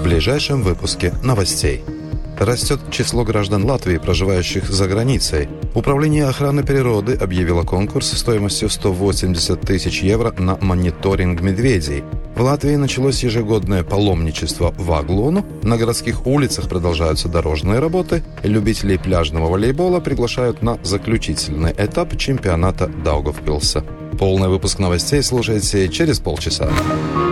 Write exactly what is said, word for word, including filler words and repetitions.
ближайшем выпуске новостей. Растет число граждан Латвии, проживающих за границей. Управление охраны природы объявило конкурс стоимостью сто восемьдесят тысяч евро на мониторинг медведей. В Латвии началось ежегодное паломничество в Аглону. На городских улицах продолжаются дорожные работы. Любителей пляжного волейбола приглашают на заключительный этап чемпионата Даугавпилса. Полный выпуск новостей слушайте через полчаса.